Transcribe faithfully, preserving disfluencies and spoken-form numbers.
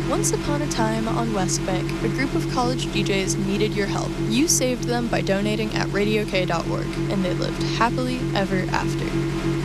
Once upon a time on West Bank, a group of college D Js needed your help. You saved them by donating at radio k dot org, and they lived happily ever after.